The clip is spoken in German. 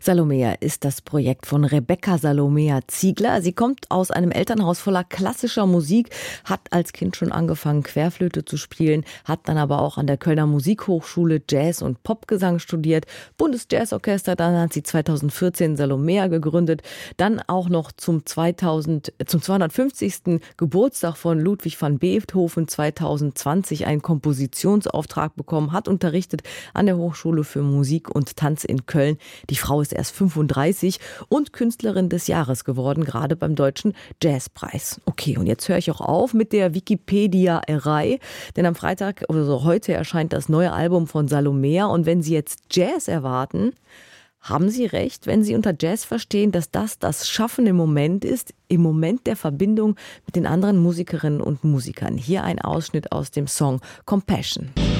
Salomea ist das Projekt von Rebecca Salomea Ziegler. Sie kommt aus einem Elternhaus voller klassischer Musik, hat als Kind schon angefangen, Querflöte zu spielen, hat dann aber auch an der Kölner Musikhochschule Jazz- und Popgesang studiert, Bundesjazzorchester, dann hat sie 2014 Salomea gegründet, dann auch noch zum 250. Geburtstag von Ludwig van Beethoven 2020 einen Kompositionsauftrag bekommen, hat unterrichtet an der Hochschule für Musik und Tanz in Köln. Die Frau ist erst 35 und Künstlerin des Jahres geworden, gerade beim Deutschen Jazzpreis. Okay, und jetzt höre ich auch auf mit der Wikipedia-Erei, denn am Freitag oder so heute erscheint das neue Album von Salomea und wenn Sie jetzt Jazz erwarten, haben Sie recht, wenn Sie unter Jazz verstehen, dass das Schaffen im Moment ist, im Moment der Verbindung mit den anderen Musikerinnen und Musikern. Hier ein Ausschnitt aus dem Song Compassion.